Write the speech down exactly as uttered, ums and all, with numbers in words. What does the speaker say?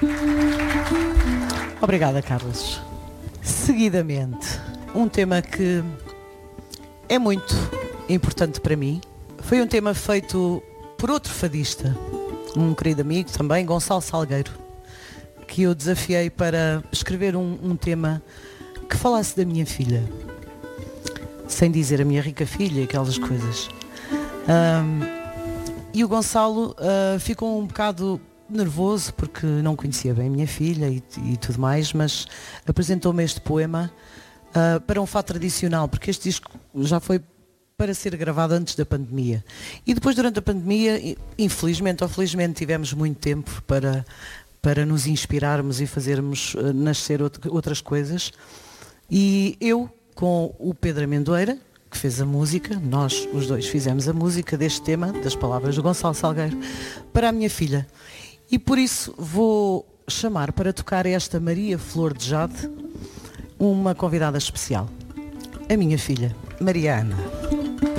Obrigada, Carlos. Seguidamente, um tema que é muito importante para mim. Foi um tema feito por outro fadista, um querido amigo também, Gonçalo Salgueiro, que eu desafiei para escrever um, um tema que falasse da minha filha, sem dizer a minha rica filha e aquelas coisas. Um, e o Gonçalo uh, ficou um bocado nervoso porque não conhecia bem a minha filha e, e tudo mais, mas apresentou-me este poema uh, para um fado tradicional, porque este disco já foi para ser gravado antes da pandemia. E depois, durante a pandemia, infelizmente ou felizmente, tivemos muito tempo para, para nos inspirarmos e fazermos uh, nascer out- outras coisas. E eu, com o Pedro Amendoeira, que fez a música, nós os dois fizemos a música deste tema, das palavras do Gonçalo Salgueiro, para a minha filha. E por isso vou chamar para tocar esta Maria Flor de Jade uma convidada especial, a minha filha, Maria Ana.